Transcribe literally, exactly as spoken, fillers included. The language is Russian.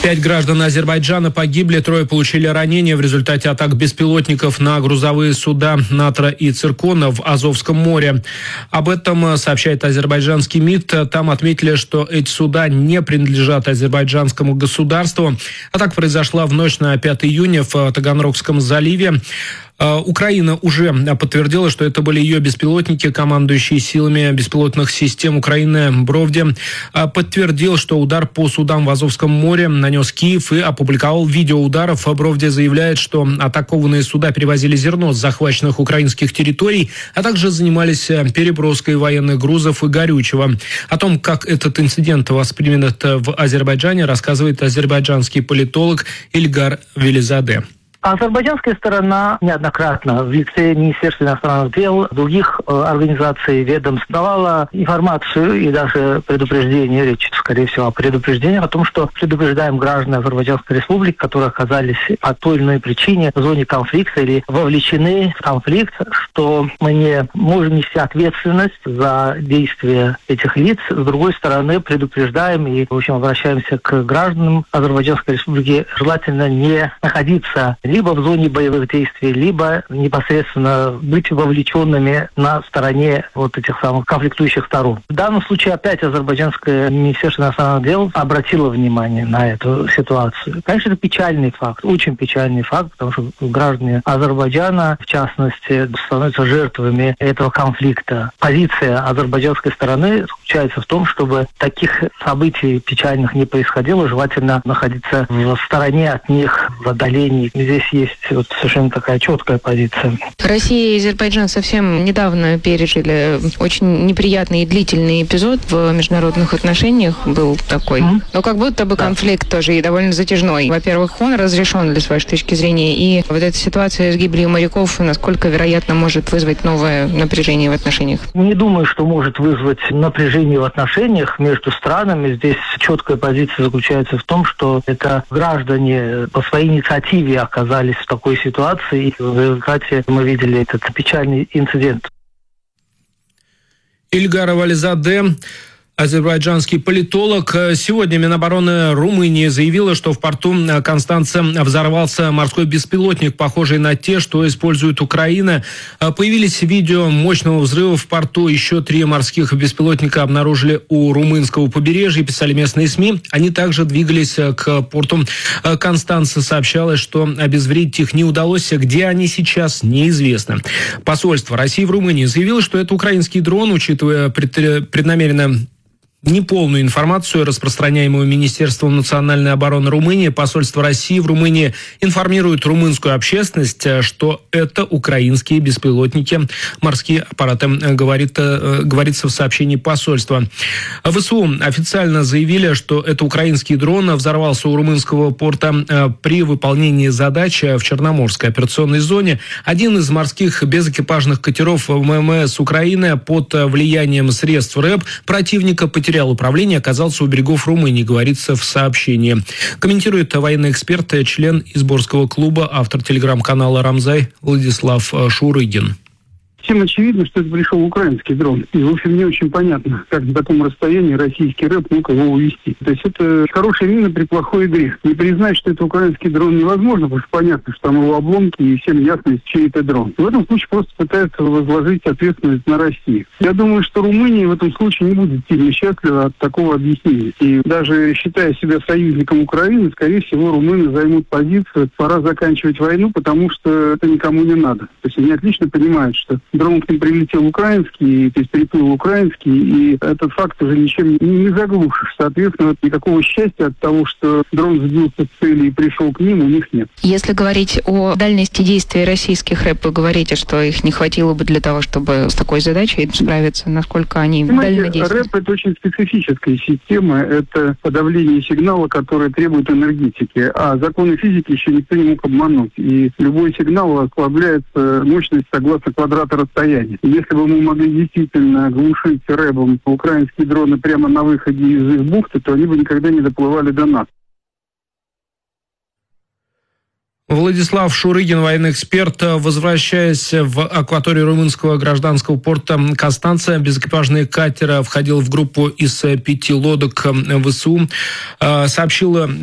Пять граждан Азербайджана погибли, трое получили ранения в результате атак беспилотников на грузовые суда «Натра» и «Циркона» в Азовском море. Об этом сообщает азербайджанский МИД. Там отметили, что эти суда не принадлежат азербайджанскому государству. Атака произошла в ночь на пятое июня в Таганрогском заливе. Украина уже подтвердила, что это были ее беспилотники. Командующий силами беспилотных систем Украины Бровди подтвердил, что удар по судам в Азовском море нанес Киев и опубликовал видео ударов. Бровди заявляет, что атакованные суда перевозили зерно с захваченных украинских территорий, а также занимались переброской военных грузов и горючего. О том, как этот инцидент воспринят в Азербайджане, рассказывает азербайджанский политолог Ильгар Велизаде. Азербайджанская сторона неоднократно в лице Министерства иностранных дел, других э, организаций, ведомств давала информацию и даже предупреждение, речь, скорее всего, о предупреждении о том, что предупреждаем граждан Азербайджанской республики, которые оказались по той или иной причине в зоне конфликта или вовлечены в конфликт, что мы не можем нести ответственность за действия этих лиц. С другой стороны, предупреждаем и, в общем, обращаемся к гражданам Азербайджанской республики, желательно не находиться либо в зоне боевых действий, либо непосредственно быть вовлеченными на стороне вот этих самых конфликтующих сторон. В данном случае опять азербайджанское Министерство иностранных дел обратило внимание на эту ситуацию. Конечно, это печальный факт, очень печальный факт, потому что граждане Азербайджана, в частности, становятся жертвами этого конфликта. Позиция азербайджанской стороны заключается в том, чтобы таких событий печальных не происходило, желательно находиться в стороне от них, в отдалении. Здесь есть вот совершенно такая четкая позиция. Россия и Азербайджан совсем недавно пережили очень неприятный и длительный эпизод в международных отношениях. Был такой. Mm-hmm. Но как будто бы конфликт да. тоже и довольно затяжной. Во-первых, он разрешен ли с вашей точки зрения? И вот эта ситуация с гибелью моряков, насколько вероятно может вызвать новое напряжение в отношениях? Не думаю, что может вызвать напряжение в отношениях между странами. Здесь четкая позиция заключается в том, что это граждане по своей инициативе оказались в такой ситуации, и в результате мы видели этот печальный инцидент. Ильгар Велизаде, азербайджанский политолог. Сегодня Минобороны Румынии заявила, что в порту Констанца взорвался морской беспилотник, похожий на те, что использует Украина. Появились видео мощного взрыва в порту. Еще три морских беспилотника обнаружили у румынского побережья, писали местные СМИ. Они также двигались к порту Констанца. Сообщалось, что обезвредить их не удалось. Где они сейчас, неизвестно. Посольство России в Румынии заявило, что это украинский дрон, учитывая преднамеренно неполную информацию, распространяемую Министерством национальной обороны Румынии. Посольство России в Румынии информирует румынскую общественность, что это украинские беспилотники, морские аппараты, говорит, говорится в сообщении посольства. ВСУ официально заявили, что это украинский дрон взорвался у румынского порта при выполнении задач в Черноморской операционной зоне. Один из морских безэкипажных катеров ВМС Украины под влиянием средств РЭБ противника потерял управление, оказался у берегов Румынии, говорится в сообщении. Комментирует военный эксперт, член Изборского клуба, автор телеграм-канала «Рамзай» Владислав Шурыгин. Всем очевидно, что это пришел украинский дрон. И, в общем, не очень понятно, как на таком расстоянии российский рэп мог его увести. То есть это хорошая мина при плохой игре. Не признать, что это украинский дрон невозможно, потому что понятно, что там его обломки, и всем ясно, чей это дрон. В этом случае просто пытаются возложить ответственность на Россию. Я думаю, что Румыния в этом случае не будет сильно счастлива от такого объяснения. И даже считая себя союзником Украины, скорее всего, румыны займут позицию, пора заканчивать войну, потому что это никому не надо. То есть они отлично понимают, что дрон к ним прилетел украинский, то есть переплыл украинский, и этот факт уже ничем не заглушишь. Соответственно, никакого счастья от того, что дрон сбился с цели и пришел к ним, у них нет. Если говорить о дальности действий российских рэп, вы говорите, что их не хватило бы для того, чтобы с такой задачей справиться, насколько они дально действуют? рэп — это очень специфическая система, это подавление сигнала, который требует энергетики, а законы физики еще никто не мог обмануть. И любой сигнал ослабляется мощность согласно квадрату расстояния. Если бы мы могли действительно глушить рэбом украинские дроны прямо на выходе из их бухты, то они бы никогда не доплывали до нас. Владислав Шурыгин, военный эксперт. Возвращаясь в акваторию румынского гражданского порта Констанца, безэкипажный катер входил в группу из пяти лодок ВСУ. Сообщила